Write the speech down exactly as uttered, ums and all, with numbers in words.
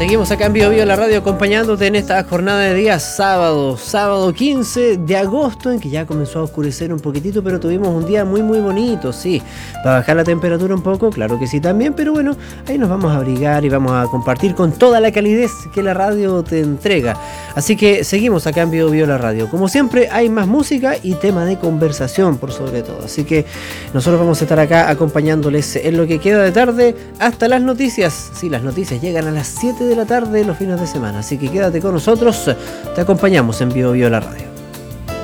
Seguimos acá en Bio Bio la radio acompañándote en esta jornada de día sábado, sábado quince de agosto, en que ya comenzó a oscurecer un poquitito, pero tuvimos un día muy muy bonito, sí. Va a bajar la temperatura un poco, claro que sí también, pero bueno, ahí nos vamos a abrigar y vamos a compartir con toda la calidez que la radio te entrega. Así que seguimos acá en Bio Bio la radio. Como siempre hay más música y tema de conversación por sobre todo. Así que nosotros vamos a estar acá acompañándoles en lo que queda de tarde hasta las noticias. Sí, las noticias llegan a las siete de la tarde los fines de semana, así que quédate con nosotros, te acompañamos en Bio Bio la radio.